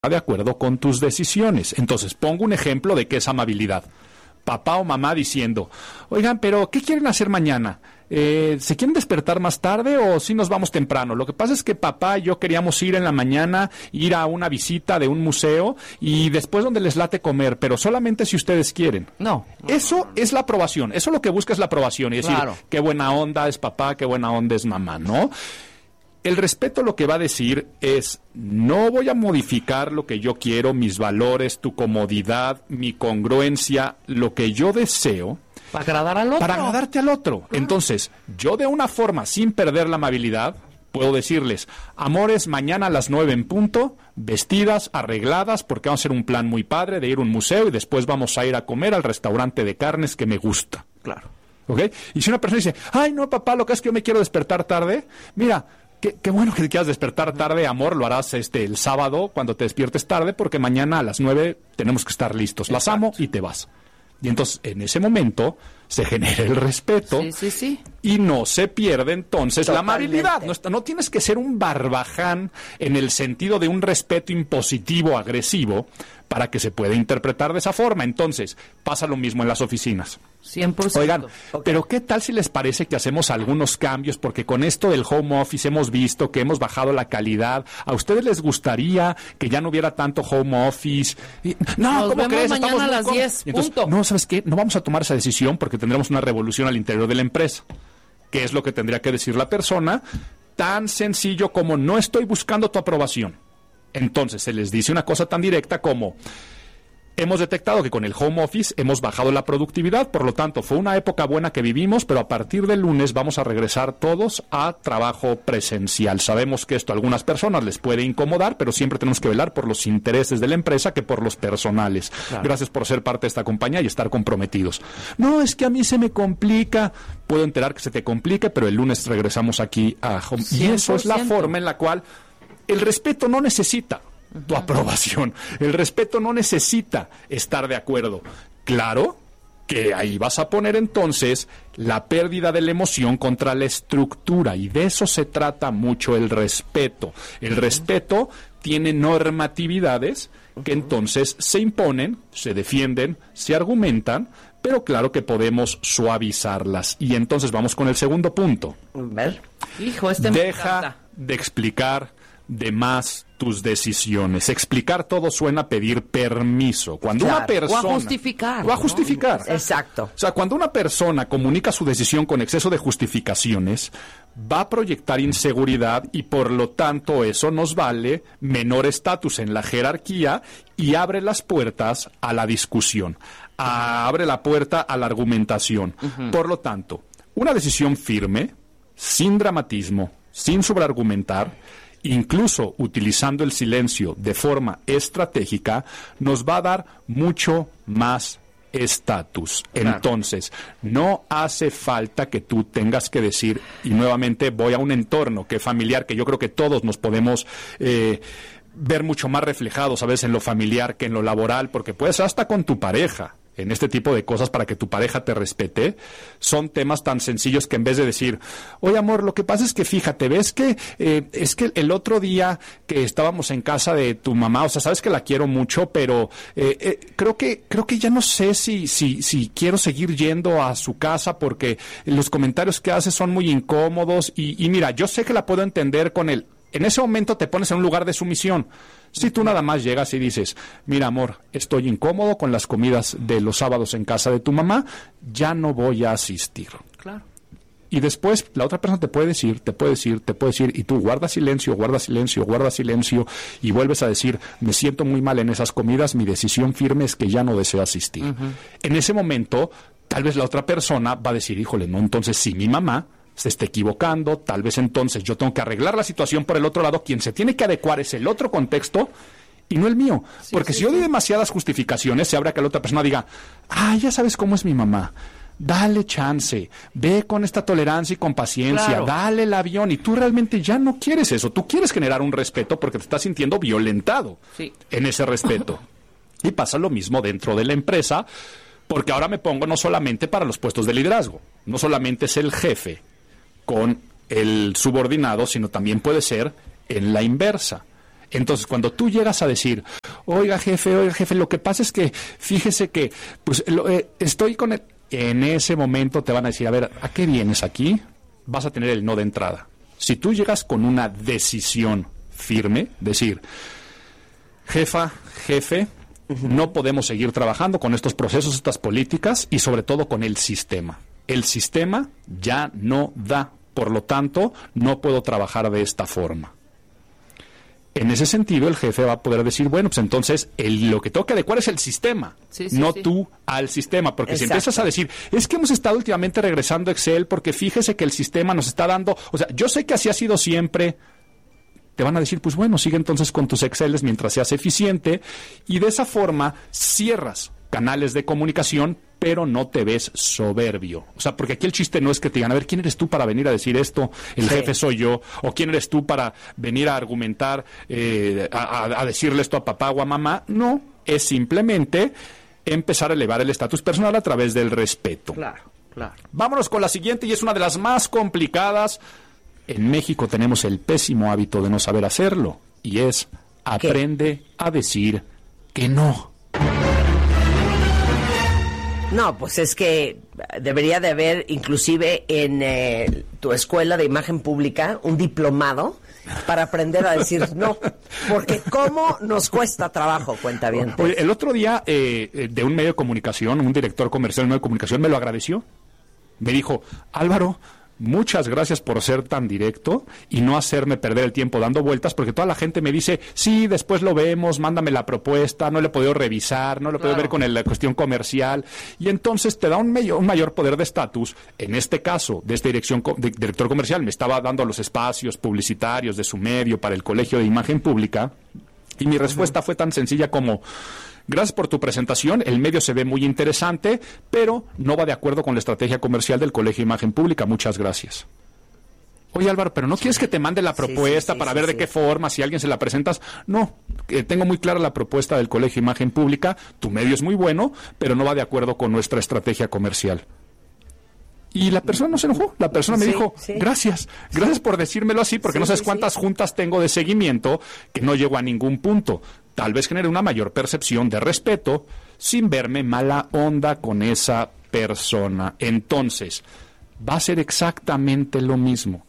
de acuerdo con tus decisiones. Entonces, pongo un ejemplo de qué es amabilidad. Papá o mamá diciendo, oigan, pero ¿qué quieren hacer mañana? ¿Se quieren despertar más tarde o si nos vamos temprano? Lo que pasa es que papá y yo queríamos ir en la mañana, ir a una visita de un museo y después donde les late comer, pero solamente si ustedes quieren. No. Eso es la aprobación. Eso lo que busca es la aprobación. Y decir, claro, qué buena onda es papá, qué buena onda es mamá, ¿no? El respeto lo que va a decir es, no voy a modificar lo que yo quiero, mis valores, tu comodidad, mi congruencia, lo que yo deseo. Para agradar al otro. Para agradarte al otro. Entonces, yo de una forma, sin perder la amabilidad, puedo decirles, amores, mañana a las 9 en punto, vestidas, arregladas, porque vamos a hacer un plan muy padre de ir a un museo y después vamos a ir a comer al restaurante de carnes que me gusta. Claro. ¿Ok? Y si una persona dice, ay, no, papá, lo que es que yo me quiero despertar tarde, mira, Qué bueno que te quieras despertar tarde, amor, lo harás el sábado cuando te despiertes tarde, porque mañana a las 9 tenemos que estar listos. Las amo y te vas. Y entonces, en ese momento, se genera el respeto y no se pierde entonces la amabilidad. No tienes que ser un barbaján en el sentido de un respeto impositivo, agresivo, para que se pueda interpretar de esa forma. Entonces, pasa lo mismo en las oficinas. 100%. Oigan, pero ¿qué tal si les parece que hacemos algunos cambios? Porque con esto del home office hemos visto que hemos bajado la calidad. ¿A ustedes les gustaría que ya no hubiera tanto home office? No, ¿cómo crees? Mañana a las 10, entonces, punto. No, ¿sabes qué? No vamos a tomar esa decisión porque tendremos una revolución al interior de la empresa. ¿Qué es lo que tendría que decir la persona? Tan sencillo como no estoy buscando tu aprobación. Entonces se les dice una cosa tan directa como: hemos detectado que con el home office hemos bajado la productividad, por lo tanto fue una época buena que vivimos, pero a partir del lunes vamos a regresar todos a trabajo presencial. Sabemos que esto a algunas personas les puede incomodar, pero siempre tenemos que velar por los intereses de la empresa que por los personales. Claro. Gracias por ser parte de esta compañía y estar comprometidos. No, es que a mí se me complica. Puedo enterar que se te complique, pero el lunes regresamos aquí a home. 100%. Y eso es la forma en la cual el respeto no necesita tu aprobación. El respeto no necesita estar de acuerdo. Claro que ahí vas a poner entonces la pérdida de la emoción contra la estructura, y de eso se trata mucho el respeto. El respeto tiene normatividades que entonces se imponen, se defienden, se argumentan, pero claro que podemos suavizarlas. Y entonces vamos con el segundo punto. Hijo, deja de explicar de más tus decisiones. Explicar todo suena a pedir permiso. Cuando una persona... O a justificar. O a justificar. ¿No? Exacto. O sea, cuando una persona comunica su decisión con exceso de justificaciones, va a proyectar inseguridad y por lo tanto eso nos vale menor estatus en la jerarquía y abre las puertas a la discusión. Abre la puerta a la argumentación. Por lo tanto, una decisión firme, sin dramatismo, sin sobreargumentar, incluso utilizando el silencio de forma estratégica, nos va a dar mucho más estatus. Claro. Entonces, no hace falta que tú tengas que decir, y nuevamente voy a un entorno que es familiar, que yo creo que todos nos podemos ver mucho más reflejados a veces en lo familiar que en lo laboral, porque puedes hasta con tu pareja. En este tipo de cosas, para que tu pareja te respete, son temas tan sencillos que en vez de decir, oye amor, lo que pasa es que fíjate, ves que es que el otro día que estábamos en casa de tu mamá, o sea, sabes que la quiero mucho, pero creo que ya no sé si quiero seguir yendo a su casa porque los comentarios que hace son muy incómodos y mira, yo sé que la puedo entender con él. En ese momento te pones en un lugar de sumisión. Si tú nada más llegas y dices, mira amor, estoy incómodo con las comidas de los sábados en casa de tu mamá, ya no voy a asistir. Claro. Y después la otra persona te puede decir, y tú guardas silencio, y vuelves a decir, me siento muy mal en esas comidas, mi decisión firme es que ya no deseo asistir. En ese momento, tal vez la otra persona va a decir, híjole, no, entonces si mi mamá se está equivocando, tal vez entonces yo tengo que arreglar la situación por el otro lado, quien se tiene que adecuar es el otro contexto y no el mío, porque si yo doy demasiadas justificaciones, se abre que la otra persona diga, ya sabes cómo es mi mamá, dale chance, ve con esta tolerancia y con paciencia, dale el avión, y tú realmente ya no quieres eso, tú quieres generar un respeto porque te estás sintiendo violentado en ese respeto. Y pasa lo mismo dentro de la empresa, porque ahora me pongo no solamente para los puestos de liderazgo, no solamente es el jefe con el subordinado, sino también puede ser en la inversa. Entonces, cuando tú llegas a decir, oiga jefe, lo que pasa es que fíjese que pues estoy con él, en ese momento te van a decir, a ver, ¿a qué vienes aquí? Vas a tener el no de entrada. Si tú llegas con una decisión firme, decir, jefe, no podemos seguir trabajando con estos procesos, estas políticas y sobre todo con el sistema. El sistema ya no da, por lo tanto, no puedo trabajar de esta forma. En ese sentido, el jefe va a poder decir, bueno, pues entonces lo que tengo que adecuar es el sistema, no tú al sistema. Porque si empiezas a decir, es que hemos estado últimamente regresando a Excel porque fíjese que el sistema nos está dando, o sea, yo sé que así ha sido siempre, te van a decir, pues bueno, sigue entonces con tus Exceles mientras seas eficiente, y de esa forma cierras canales de comunicación, pero no te ves soberbio. O sea, porque aquí el chiste no es que te digan, a ver, ¿quién eres tú para venir a decir esto? El jefe soy yo. O ¿quién eres tú para venir a argumentar, a decirle esto a papá o a mamá? No, es simplemente empezar a elevar el estatus personal a través del respeto. Claro. Vámonos con la siguiente, y es una de las más complicadas. En México tenemos el pésimo hábito de no saber hacerlo, y es, aprende a decir que no. No, pues es que debería de haber inclusive en tu escuela de imagen pública un diplomado para aprender a decir no, porque cómo nos cuesta trabajo, cuentavientes. Oye, el otro día de un medio de comunicación, un director comercial de un medio de comunicación me lo agradeció. Me dijo, Álvaro, muchas gracias por ser tan directo y no hacerme perder el tiempo dando vueltas, porque toda la gente me dice, sí, después lo vemos, mándame la propuesta, no le he podido revisar, no lo he podido ver con la cuestión comercial, y entonces te da un mayor poder de estatus. En este caso, de esta director comercial, me estaba dando los espacios publicitarios de su medio para el Colegio de Imagen Pública, y mi respuesta fue tan sencilla como, gracias por tu presentación, el medio se ve muy interesante, pero no va de acuerdo con la estrategia comercial del Colegio de Imagen Pública. Muchas gracias. Oye, Álvaro, ¿pero no quieres que te mande la propuesta para ver de qué forma, si a alguien se la presentas? No, tengo muy clara la propuesta del Colegio de Imagen Pública, tu medio es muy bueno, pero no va de acuerdo con nuestra estrategia comercial. Y la persona no se enojó, la persona me dijo, gracias por decírmelo así, porque no sabes cuántas juntas tengo de seguimiento que no llego a ningún punto. Tal vez genere una mayor percepción de respeto sin verme mala onda con esa persona. Entonces, va a ser exactamente lo mismo.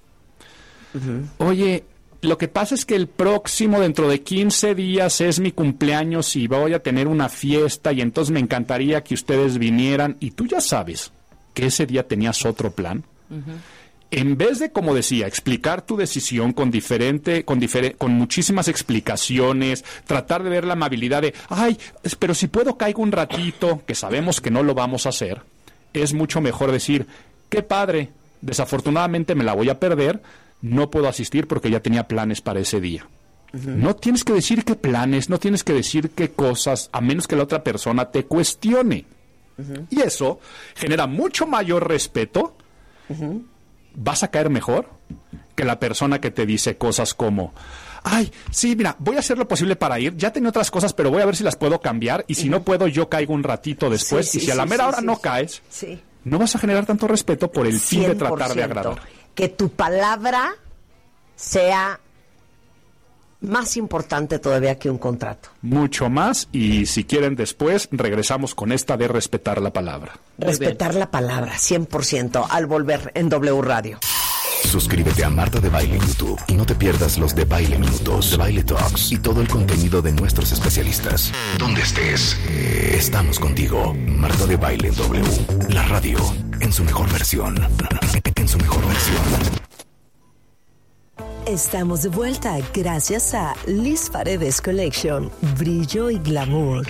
Oye, lo que pasa es que el próximo, dentro de 15 días, es mi cumpleaños y voy a tener una fiesta y entonces me encantaría que ustedes vinieran. Y tú ya sabes que ese día tenías otro plan. En vez de, como decía, explicar tu decisión con muchísimas explicaciones, tratar de ver la amabilidad de, ay, pero si puedo caigo un ratito, que sabemos que no lo vamos a hacer, es mucho mejor decir, qué padre, desafortunadamente me la voy a perder, no puedo asistir porque ya tenía planes para ese día. No tienes que decir qué planes, no tienes que decir qué cosas, a menos que la otra persona te cuestione. Y eso genera mucho mayor respeto. Vas a caer mejor que la persona que te dice cosas como, ay, sí, mira, voy a hacer lo posible para ir, ya tenía otras cosas, pero voy a ver si las puedo cambiar, y si no puedo, yo caigo un ratito después, y si a la mera hora no caes, no vas a generar tanto respeto por el fin de tratar de agradar. Que tu palabra sea más importante todavía que un contrato. Mucho más, y si quieren después, regresamos con esta de respetar la palabra. Respetar la palabra, 100%, al volver en W Radio. Suscríbete a Marta de Baile en YouTube y no te pierdas los de Baile Minutos, de Baile Talks y todo el contenido de nuestros especialistas. Donde estés, estamos contigo. Marta de Baile en W, la radio en su mejor versión. En su mejor versión. Estamos de vuelta gracias a Liz Paredes Collection, brillo y glamour.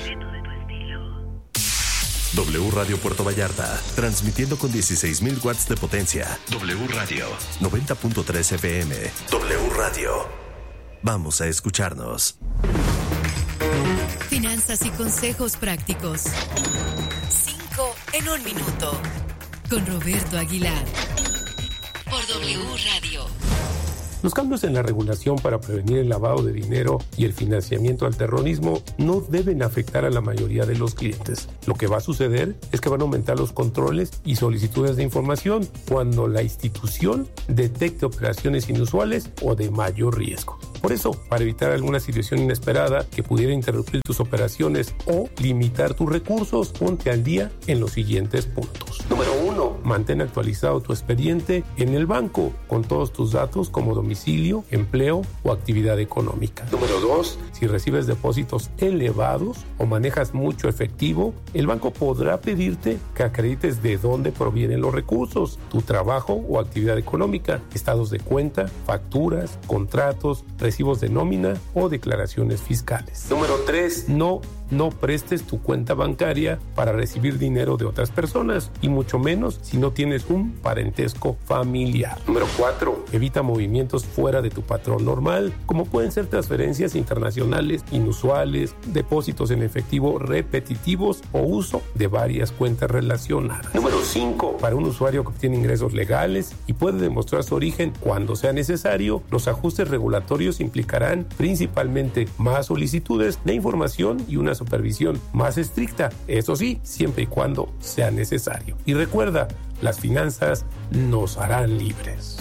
W Radio Puerto Vallarta, transmitiendo con 16,000 watts de potencia. W Radio 90.3 FM. W Radio. Vamos a escucharnos. Finanzas y consejos prácticos. 5 en 1 minuto. Con Roberto Aguilar. Por W Radio. Los cambios en la regulación para prevenir el lavado de dinero y el financiamiento al terrorismo no deben afectar a la mayoría de los clientes. Lo que va a suceder es que van a aumentar los controles y solicitudes de información cuando la institución detecte operaciones inusuales o de mayor riesgo. Por eso, para evitar alguna situación inesperada que pudiera interrumpir tus operaciones o limitar tus recursos, ponte al día en los siguientes puntos. Número 1. Mantén actualizado tu expediente en el banco con todos tus datos como domicilio, empleo o actividad económica. Número 2. Si recibes depósitos elevados o manejas mucho efectivo, el banco podrá pedirte que acredites de dónde provienen los recursos, tu trabajo o actividad económica, estados de cuenta, facturas, contratos, recibos de nómina o declaraciones fiscales. Número 3. No prestes tu cuenta bancaria para recibir dinero de otras personas y mucho menos si no tienes un parentesco familiar. Número 4. Evita movimientos fuera de tu patrón normal, como pueden ser transferencias internacionales inusuales, depósitos en efectivo repetitivos o uso de varias cuentas relacionadas. Número 5. Para un usuario que obtiene ingresos legales y puede demostrar su origen cuando sea necesario, los ajustes regulatorios implicarán principalmente más solicitudes de información y una supervisión más estricta, eso sí, siempre y cuando sea necesario. Y recuerda, las finanzas nos harán libres.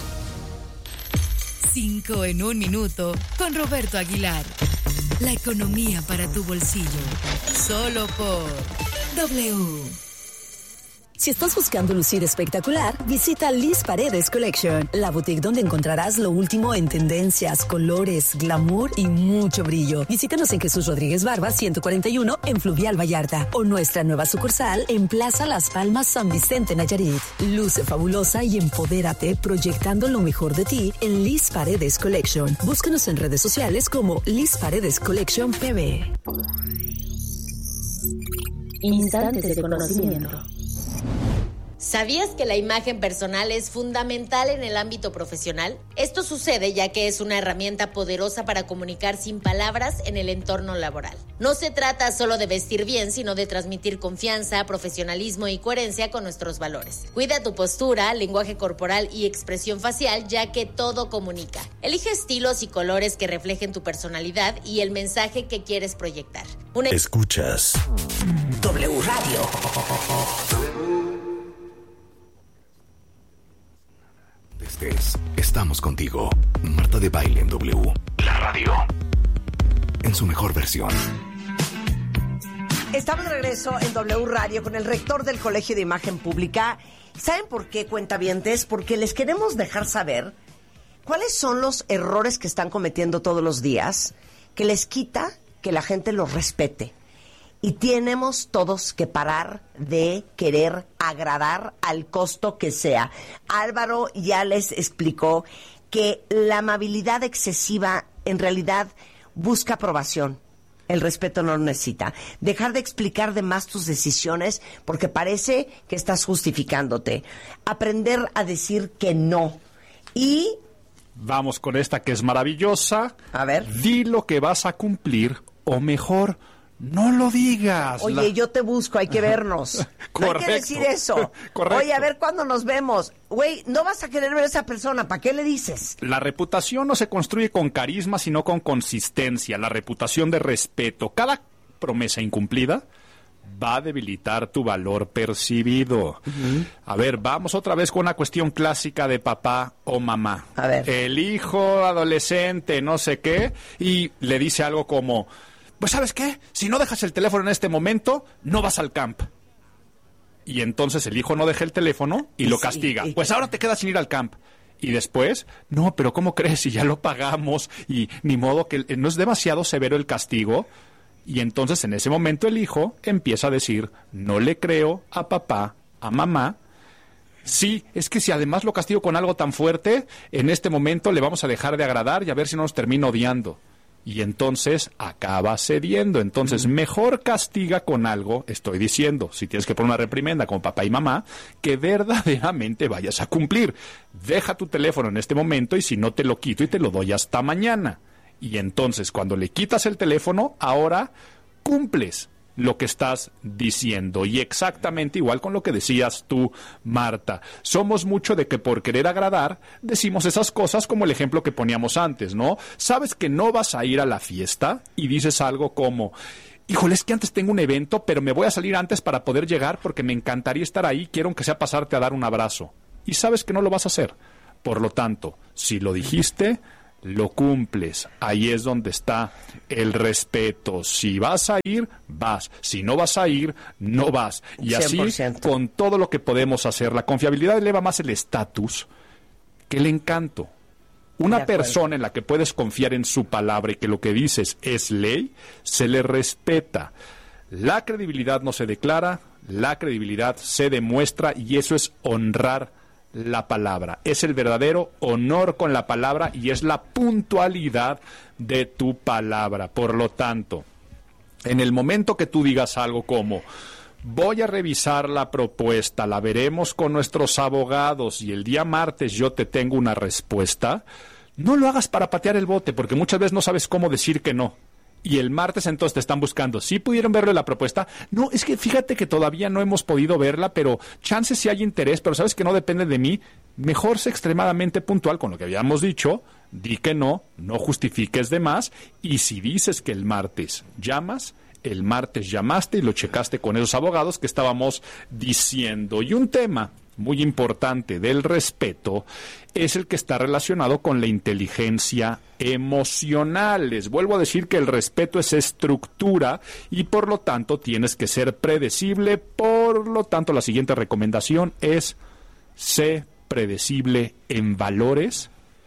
5 en 1 minuto con Roberto Aguilar. La economía para tu bolsillo. Solo por W. Si estás buscando lucir espectacular, visita Liz Paredes Collection, la boutique donde encontrarás lo último en tendencias, colores, glamour y mucho brillo. Visítanos en Jesús Rodríguez Barba 141 en Fluvial Vallarta o nuestra nueva sucursal en Plaza Las Palmas San Vicente Nayarit. Luce fabulosa y empodérate proyectando lo mejor de ti en Liz Paredes Collection. Búscanos en redes sociales como Liz Paredes Collection PB. Instantes de conocimiento. ¿Sabías que la imagen personal es fundamental en el ámbito profesional? Esto sucede ya que es una herramienta poderosa para comunicar sin palabras en el entorno laboral. No se trata solo de vestir bien, sino de transmitir confianza, profesionalismo y coherencia con nuestros valores. Cuida tu postura, lenguaje corporal y expresión facial, ya que todo comunica. Elige estilos y colores que reflejen tu personalidad y el mensaje que quieres proyectar. Escuchas W Radio. Estamos contigo. Marta de Baile en W. La radio. En su mejor versión. Estamos de regreso en W Radio con el rector del Colegio de Imagen Pública. ¿Saben por qué, cuentavientes? Porque les queremos dejar saber cuáles son los errores que están cometiendo todos los días que les quita que la gente los respete. Y tenemos todos que parar de querer agradar al costo que sea. Álvaro ya les explicó que la amabilidad excesiva en realidad busca aprobación. El respeto no lo necesita. Dejar de explicar de más tus decisiones porque parece que estás justificándote. Aprender a decir que no. Y... vamos con esta que es maravillosa. A ver. Di lo que vas a cumplir o mejor... no lo digas. Oye, yo te busco, hay que vernos. No hay que decir eso. Correcto. Oye, a ver cuándo nos vemos. Güey, no vas a querer ver a esa persona, ¿para qué le dices? La reputación no se construye con carisma, sino con consistencia. La reputación de respeto. Cada promesa incumplida va a debilitar tu valor percibido. Uh-huh. A ver, vamos otra vez con una cuestión clásica de papá o mamá. A ver. El hijo adolescente, no sé qué, y le dice algo como... pues ¿sabes qué? Si no dejas el teléfono en este momento, no vas al camp. Y entonces el hijo no deja el teléfono y lo castiga. Pues ahora te quedas sin ir al camp. Y después, no, pero ¿cómo crees? Si ya lo pagamos y ni modo que... ¿no es demasiado severo el castigo? Y entonces en ese momento el hijo empieza a decir, no le creo a papá, a mamá. Sí, es que si además lo castigo con algo tan fuerte, en este momento le vamos a dejar de agradar y a ver si no nos termina odiando. Y entonces acaba cediendo. Entonces, mejor castiga con algo, estoy diciendo, si tienes que poner una reprimenda como papá y mamá, que verdaderamente vayas a cumplir. Deja tu teléfono en este momento y si no te lo quito y te lo doy hasta mañana. Y entonces, cuando le quitas el teléfono, ahora cumples lo que estás diciendo. Y exactamente igual con lo que decías tú, Marta. Somos mucho de que por querer agradar decimos esas cosas como el ejemplo que poníamos antes, ¿no? Sabes que no vas a ir a la fiesta y dices algo como... híjole, es que antes tengo un evento, pero me voy a salir antes para poder llegar porque me encantaría estar ahí, quiero aunque sea pasarte a dar un abrazo. Y sabes que no lo vas a hacer. Por lo tanto, si lo dijiste, lo cumples. Ahí es donde está el respeto. Si vas a ir, vas. Si no vas a ir, no vas. Y así 100%. con todo lo que podemos hacer. La confiabilidad eleva más el estatus que el encanto. Una persona en la que puedes confiar en su palabra y que lo que dices es ley, se le respeta. La credibilidad no se declara, la credibilidad se demuestra, y eso es honrar la palabra. Es el verdadero honor con la palabra y es la puntualidad de tu palabra. Por lo tanto, en el momento que tú digas algo como: voy a revisar la propuesta, la veremos con nuestros abogados y el día martes yo te tengo una respuesta, no lo hagas para patear el bote, porque muchas veces no sabes cómo decir que no. Y el martes entonces te están buscando. ¿Sí pudieron verle la propuesta? No, es que fíjate que todavía no hemos podido verla, pero chances sí hay interés, pero sabes que no depende de mí. Mejor sé extremadamente puntual con lo que habíamos dicho. Di que no justifiques de más. Y si dices que el martes llamas, el martes llamaste y lo checaste con esos abogados que estábamos diciendo. Y un tema muy importante del respeto es el que está relacionado con la inteligencia emocional. Les vuelvo a decir que el respeto es estructura y por lo tanto tienes que ser predecible. Por lo tanto, la siguiente recomendación es: sé predecible en valores,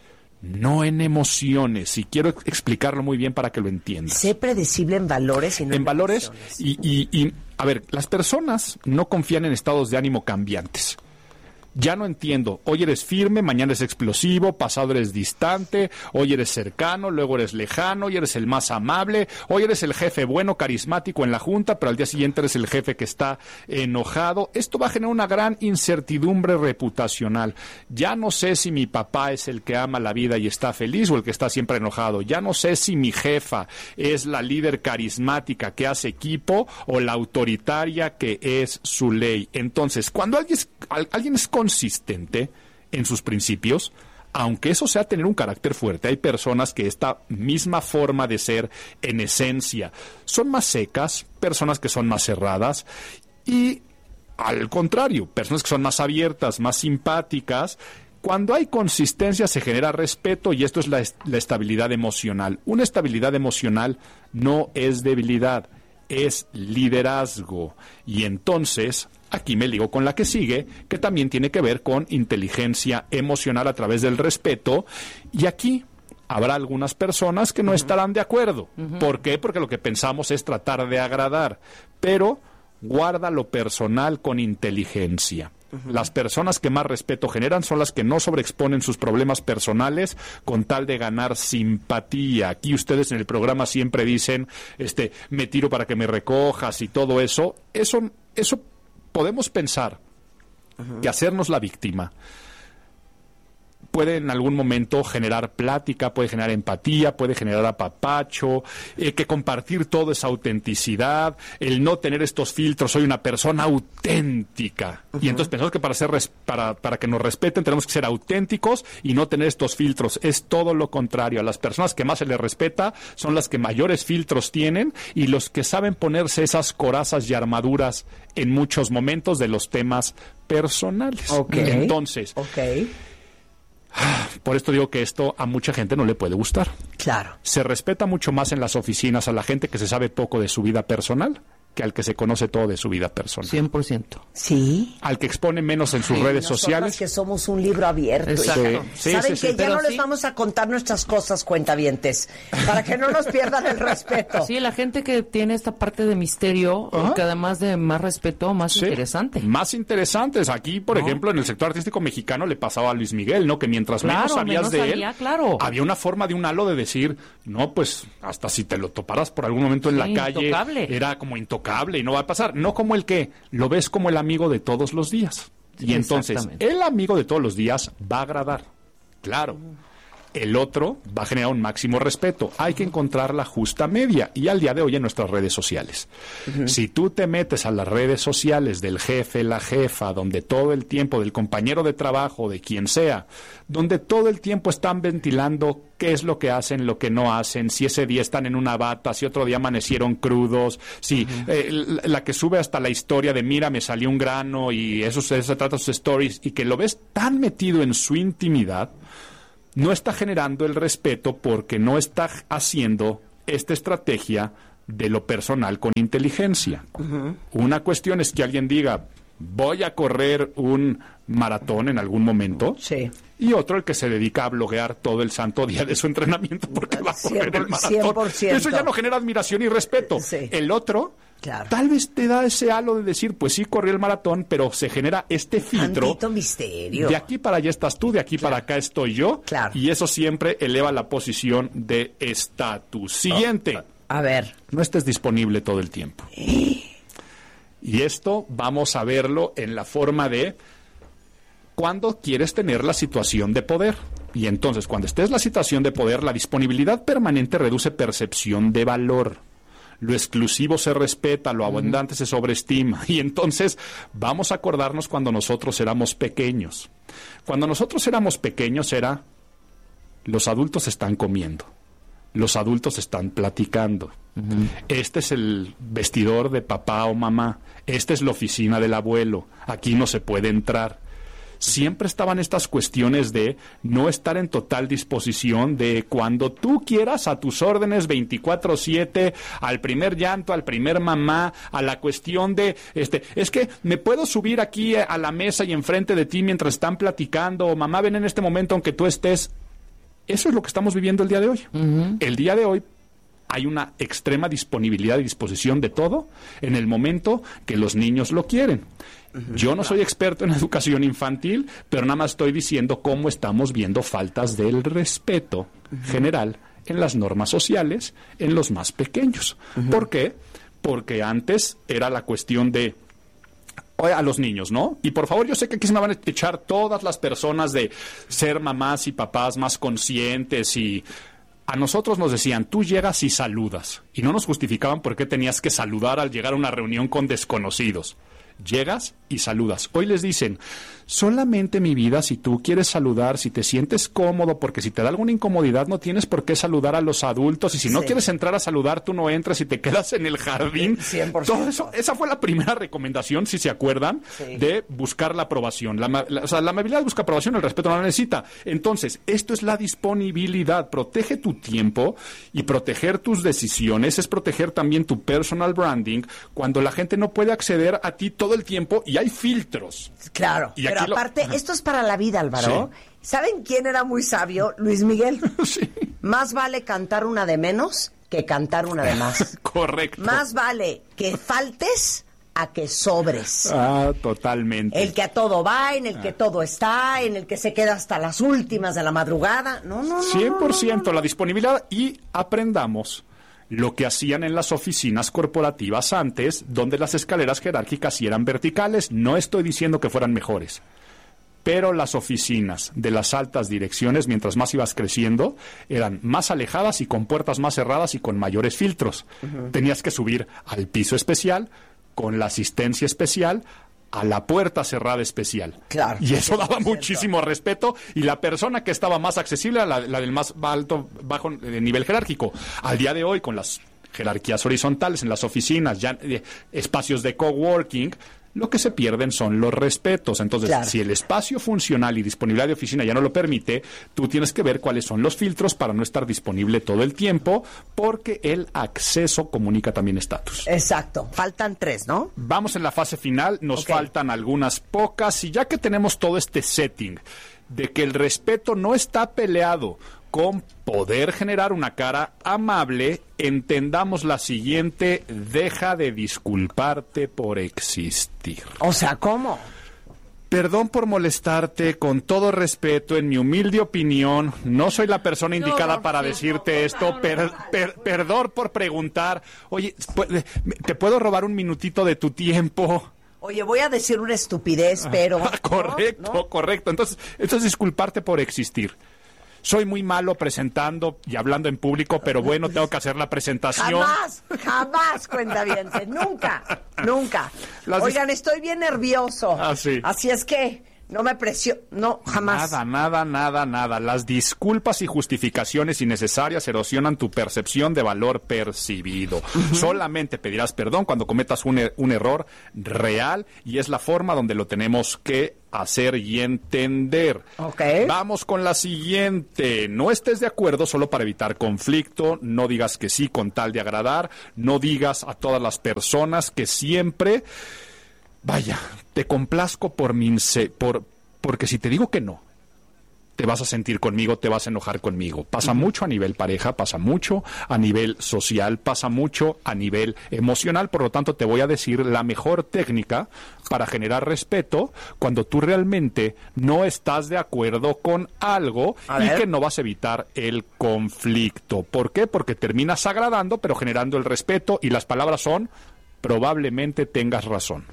no en emociones. Y quiero explicarlo muy bien para que lo entiendas. Sé predecible en valores y no en valores. emociones. Y a ver, las personas no confían en estados de ánimo cambiantes. Ya no entiendo, hoy eres firme, mañana eres explosivo, pasado eres distante, hoy eres cercano, luego eres lejano, hoy eres el más amable, hoy eres el jefe bueno, carismático en la junta, pero al día siguiente eres el jefe que está enojado. Esto va a generar una gran incertidumbre reputacional. Ya no sé si mi papá es el que ama la vida y está feliz o el que está siempre enojado. Ya no sé si mi jefa es la líder carismática que hace equipo o la autoritaria que es su ley. Entonces, cuando alguien es consistente en sus principios, aunque eso sea tener un carácter fuerte, hay personas que esta misma forma de ser en esencia son más secas, personas que son más cerradas y al contrario, personas que son más abiertas, más simpáticas. Cuando hay consistencia se genera respeto y esto es la estabilidad emocional. Una estabilidad emocional no es debilidad, es liderazgo. Y entonces aquí me ligo con la que sigue, que también tiene que ver con inteligencia emocional a través del respeto. Y aquí habrá algunas personas que no estarán de acuerdo. ¿Por qué? Porque lo que pensamos es tratar de agradar. Pero guarda lo personal con inteligencia. Las personas que más respeto generan son las que no sobreexponen sus problemas personales con tal de ganar simpatía. Aquí ustedes en el programa siempre dicen, me tiro para que me recojas y todo eso. Eso podemos pensar que hacernos la víctima puede en algún momento generar plática, puede generar empatía, puede generar apapacho, que compartir todo es autenticidad, el no tener estos filtros, soy una persona auténtica. Y entonces pensamos que para que nos respeten tenemos que ser auténticos y no tener estos filtros. Es todo lo contrario. A las personas que más se les respeta son las que mayores filtros tienen y los que saben ponerse esas corazas y armaduras en muchos momentos de los temas personales. Entonces, por esto digo que esto a mucha gente no le puede gustar. Claro. Se respeta mucho más en las oficinas a la gente que se sabe poco de su vida personal que al que se conoce todo de su vida personal. 100%. Sí. Al que expone menos en sus redes sociales. Que somos un libro abierto. Exacto. Saben que ya no les vamos a contar nuestras cosas, cuentavientes, para que no nos pierdan el respeto. Sí, la gente que tiene esta parte de misterio, que además de más respeto, más interesante. Más interesantes. Aquí, por ejemplo, en el sector artístico mexicano le pasaba a Luis Miguel, ¿no? Que mientras menos sabías de él, había una forma de un halo de decir, no, pues, hasta si te lo toparas por algún momento en la calle, era como intocable y no va a pasar. No como el que lo ves como el amigo de todos los días. Y entonces, el amigo de todos los días va a agradar. Claro. El otro va a generar un máximo respeto. Hay que encontrar la justa media. Y al día de hoy en nuestras redes sociales. Si tú te metes a las redes sociales del jefe, la jefa, donde todo el tiempo, del compañero de trabajo, de quien sea, donde todo el tiempo están ventilando qué es lo que hacen, lo que no hacen, si ese día están en una bata, si otro día amanecieron crudos, si la que sube hasta la historia de mira, me salió un grano y eso se trata de sus stories y que lo ves tan metido en su intimidad, no está generando el respeto porque no está haciendo esta estrategia de lo personal con inteligencia. Una cuestión es que alguien diga, voy a correr un maratón en algún momento. Sí. Y otro el que se dedica a bloguear todo el santo día de su entrenamiento porque va a correr el maratón. 100%. Eso ya no genera admiración y respeto. Sí. El otro, claro, tal vez te da ese halo de decir, pues sí, corrí el maratón, pero se genera este filtro. Tantito misterio. De aquí para allá estás tú, de aquí para acá estoy yo. Claro. Y eso siempre eleva la posición de estatus. Siguiente. A ver. No estés disponible todo el tiempo. Y esto vamos a verlo en la forma de cuando quieres tener la situación de poder. Y entonces, cuando estés en la situación de poder, la disponibilidad permanente reduce percepción de valor. Lo exclusivo se respeta, lo abundante se sobreestima. Y entonces vamos a acordarnos cuando nosotros éramos pequeños. Cuando nosotros éramos pequeños era, los adultos están comiendo, los adultos están platicando. Este es el vestidor de papá o mamá, esta es la oficina del abuelo, aquí no se puede entrar. Siempre estaban estas cuestiones de no estar en total disposición de cuando tú quieras a tus órdenes 24/7, al primer llanto, al primer mamá, a la cuestión de, es que me puedo subir aquí a la mesa y enfrente de ti mientras están platicando, o mamá ven en este momento aunque tú estés. Eso es lo que estamos viviendo el día de hoy. El día de hoy hay una extrema disponibilidad y disposición de todo en el momento que los niños lo quieren. Yo no soy experto en educación infantil, pero nada más estoy diciendo cómo estamos viendo faltas del respeto general en las normas sociales en los más pequeños. ¿Por qué? Porque antes era la cuestión de a los niños, ¿no? Y por favor, yo sé que aquí se me van a echar todas las personas de ser mamás y papás más conscientes y a nosotros nos decían, tú llegas y saludas. Y no nos justificaban por qué tenías que saludar al llegar a una reunión con desconocidos. Llegas y saludas. Hoy les dicen, solamente mi vida, si tú quieres saludar, si te sientes cómodo, porque si te da alguna incomodidad no tienes por qué saludar a los adultos, y si no quieres entrar a saludar, tú no entras y te quedas en el jardín. 100%. Todo eso, esa fue la primera recomendación, si se acuerdan, de buscar la aprobación. La amabilidad busca aprobación, el respeto no la necesita. Entonces, esto es la disponibilidad. Protege tu tiempo y proteger tus decisiones es proteger también tu personal branding cuando la gente no puede acceder a ti todo el tiempo y hay filtros. Claro, y pero aparte, esto es para la vida, Álvaro. Sí. ¿Saben quién era muy sabio? Luis Miguel. Sí. Más vale cantar una de menos que cantar una de más. Correcto. Más vale que faltes a que sobres. Totalmente. El que a todo va, en el que todo está, en el que se queda hasta las últimas de la madrugada. No. 100% la disponibilidad, y aprendamos lo que hacían en las oficinas corporativas antes, donde las escaleras jerárquicas sí eran verticales. No estoy diciendo que fueran mejores, pero las oficinas de las altas direcciones, mientras más ibas creciendo, eran más alejadas y con puertas más cerradas y con mayores filtros. Tenías que subir al piso especial, con la asistencia especial, a la puerta cerrada especial. Claro. Y eso daba muchísimo respeto, y la persona que estaba más accesible era la del más bajo nivel jerárquico. Al día de hoy, con las jerarquías horizontales en las oficinas, ya espacios de coworking, lo que se pierden son los respetos. Entonces, si el espacio funcional y disponibilidad de oficina ya no lo permite, tú tienes que ver cuáles son los filtros para no estar disponible todo el tiempo, porque el acceso comunica también estatus. Exacto. Faltan 3, ¿no? Vamos en la fase final, nos faltan algunas pocas, y ya que tenemos todo este setting de que el respeto no está peleado con poder generar una cara amable, entendamos la siguiente: deja de disculparte por existir. O sea, ¿cómo? Perdón por molestarte, con todo respeto, en mi humilde opinión, no soy la persona indicada para decirte esto. Perdón por preguntar. Oye, ¿te puedo robar un minutito de tu tiempo? Oye, voy a decir una estupidez, pero... Correcto. Entonces, disculparte por existir. Soy muy malo presentando y hablando en público, pero bueno, tengo que hacer la presentación. Jamás, cuentaviente, nunca. Oigan, estoy bien nervioso. Sí. Así es que No me presiono, no, jamás. Nada. Las disculpas y justificaciones innecesarias erosionan tu percepción de valor percibido. Solamente pedirás perdón cuando cometas un error real y es la forma donde lo tenemos que hacer y entender. Vamos con la siguiente. No estés de acuerdo solo para evitar conflicto. No digas que sí con tal de agradar. No digas a todas las personas que siempre... Vaya, te complazco porque si te digo que no, te vas a sentir conmigo, te vas a enojar conmigo. Pasa mucho a nivel pareja, pasa mucho a nivel social, pasa mucho a nivel emocional. Por lo tanto, te voy a decir la mejor técnica para generar respeto cuando tú realmente no estás de acuerdo con algo y que no vas a evitar el conflicto. ¿Por qué? Porque terminas agradando, pero generando el respeto, y las palabras son: probablemente tengas razón.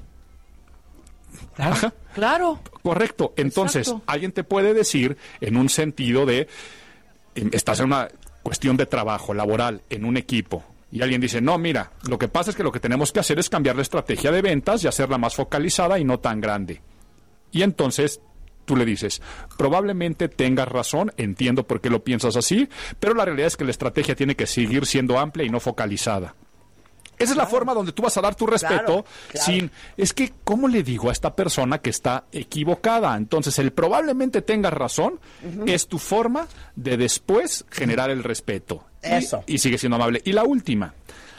Claro. Correcto. Entonces, Exacto. Alguien te puede decir en un sentido de, estás en una cuestión de trabajo laboral, en un equipo, y alguien dice, no, mira, lo que pasa es que lo que tenemos que hacer es cambiar la estrategia de ventas y hacerla más focalizada y no tan grande. Y entonces tú le dices, probablemente tengas razón, entiendo por qué lo piensas así, pero la realidad es que la estrategia tiene que seguir siendo amplia y no focalizada. Esa es la forma donde tú vas a dar tu respeto sin... Es que, ¿cómo le digo a esta persona que está equivocada? Entonces, el probablemente tengas razón es tu forma de después generar el respeto. Eso. Y sigue siendo amable. Y la última,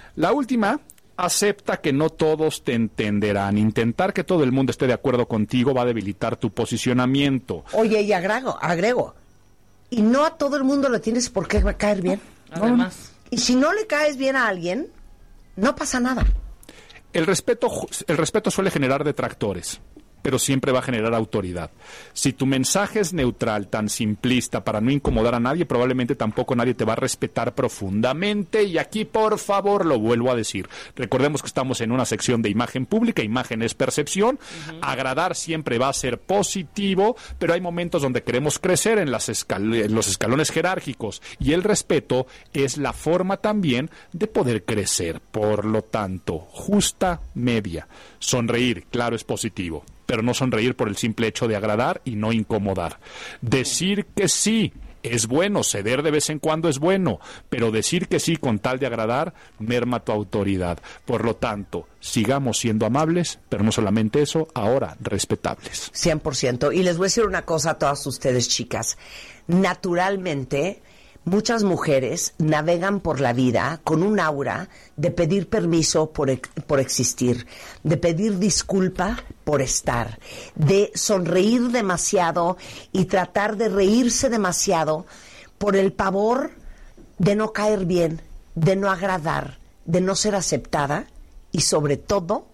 acepta que no todos te entenderán. Intentar que todo el mundo esté de acuerdo contigo va a debilitar tu posicionamiento. Oye, y agrego, y no a todo el mundo le tienes por qué caer bien. Además. Y si no le caes bien a alguien... no pasa nada. El respeto suele generar detractores, pero siempre va a generar autoridad. Si tu mensaje es neutral, tan simplista, para no incomodar a nadie, probablemente tampoco nadie te va a respetar profundamente. Y aquí, por favor, lo vuelvo a decir. Recordemos que estamos en una sección de imagen pública, imagen es percepción. Agradar siempre va a ser positivo, pero hay momentos donde queremos crecer en los escalones jerárquicos. Y el respeto es la forma también de poder crecer. Por lo tanto, justa media. Sonreír, claro, es positivo, pero no sonreír por el simple hecho de agradar y no incomodar. Decir que sí es bueno, ceder de vez en cuando es bueno, pero decir que sí con tal de agradar merma tu autoridad. Por lo tanto, sigamos siendo amables, pero no solamente eso, ahora respetables. 100%. Y les voy a decir una cosa a todas ustedes, chicas. Naturalmente, muchas mujeres navegan por la vida con un aura de pedir permiso por existir, de pedir disculpa por estar, de sonreír demasiado y tratar de reírse demasiado por el pavor de no caer bien, de no agradar, de no ser aceptada y sobre todo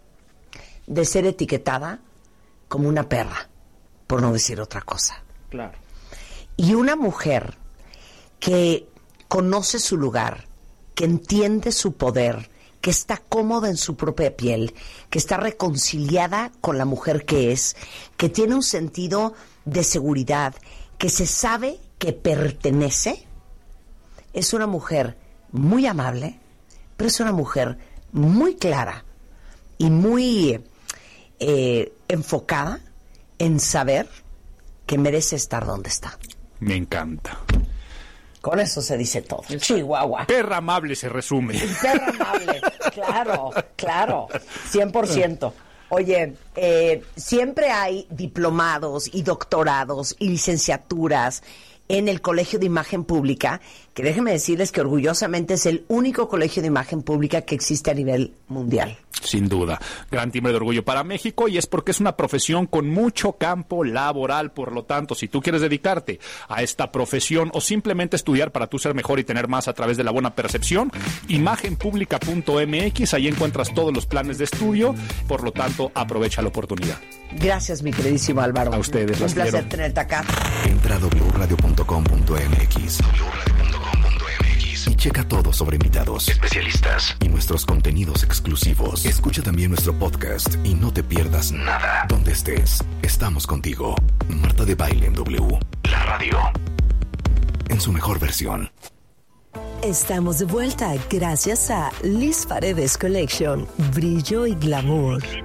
de ser etiquetada como una perra, por no decir otra cosa. Claro. Y una mujer que conoce su lugar, que entiende su poder, que está cómoda en su propia piel, que está reconciliada con la mujer que es, que tiene un sentido de seguridad, que se sabe que pertenece, es una mujer muy amable, pero es una mujer muy clara y muy enfocada en saber que merece estar donde está. Me encanta. Con eso se dice todo. Chihuahua. Perra amable se resume. Perra amable, claro, 100%. Oye, siempre hay diplomados y doctorados y licenciaturas en el Colegio de Imagen Pública, que déjenme decirles que orgullosamente es el único colegio de imagen pública que existe a nivel mundial. Sin duda, gran timbre de orgullo para México, y es porque es una profesión con mucho campo laboral. Por lo tanto, si tú quieres dedicarte a esta profesión o simplemente estudiar para tú ser mejor y tener más a través de la buena percepción, imagenpublica.mx, ahí encuentras todos los planes de estudio. Por lo tanto, aprovecha la oportunidad. Gracias, mi queridísimo Álvaro. A ustedes, un placer tenerte acá. Entra a wradio.com.mx y checa todo sobre invitados, especialistas y nuestros contenidos exclusivos. Escucha también nuestro podcast y no te pierdas nada. Donde estés, estamos contigo. Marta de Baile en W, la radio, en su mejor versión. Estamos de vuelta gracias a Liz Paredes Collection, brillo y glamour.